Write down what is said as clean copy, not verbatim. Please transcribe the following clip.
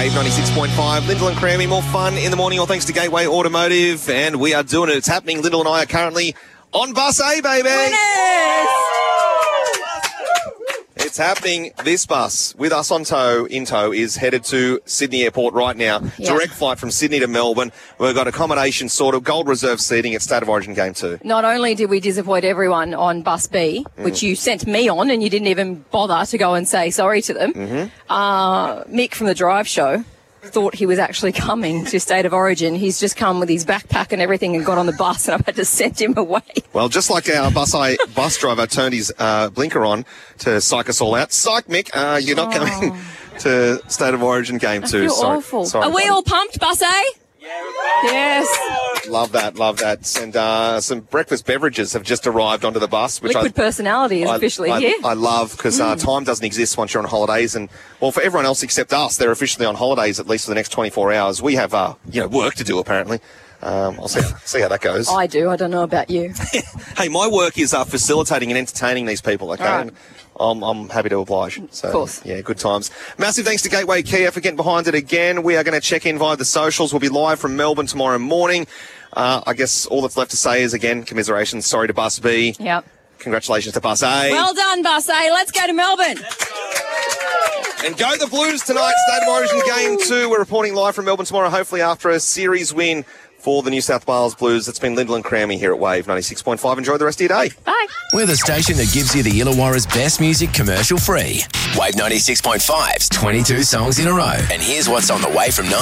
Wave 96.5. Lyndall and Crammy, more fun in the morning, all thanks to Gateway Automotive, and we are doing it. It's happening. Lyndall and I are currently on Bus A, baby. Winners! It's happening. This bus with us in tow is headed to Sydney Airport right now. Yeah. Direct flight from Sydney to Melbourne. We've got accommodation sorted, Gold Reserve seating at State of Origin Game 2. Not only did we disappoint everyone on Bus B, which you sent me on and you didn't even bother to go and say sorry to them, Mick from the Drive Show thought he was actually coming to State of Origin. He's just come with his backpack and everything and got on the bus, and I've had to send him away. Well, just like our bus driver turned his blinker on to psych us all out. Psych, Mick, you're not coming to State of Origin Game 2. I feel awful. Sorry, Are we all pumped, Bus A? Yes. Love that. And some breakfast beverages have just arrived onto the bus. Which Liquid Personality is officially here. I love, because time doesn't exist once you're on holidays. And, well, for everyone else except us, they're officially on holidays at least for the next 24 hours. We have, work to do, apparently. I'll see how that goes. I do. I don't know about you. Hey, my work is facilitating and entertaining these people, okay? Right. And I'm happy to oblige. So, of course. Yeah, good times. Massive thanks to Gateway Kia for getting behind it again. We are going to check in via the socials. We'll be live from Melbourne tomorrow morning. I guess all that's left to say is, again, commiserations. Sorry to Bus B. Yep. Congratulations to Bus A. Well done, Bus A. Let's go to Melbourne. And go the Blues tonight, State of Origin Game 2. We're reporting live from Melbourne tomorrow, hopefully after a series win for the New South Wales Blues. It's been Lyndall and Crammy here at Wave 96.5. Enjoy the rest of your day. Bye. We're the station that gives you the Illawarra's best music commercial free. Wave 96.5's 22 songs in a row. And here's what's on the way from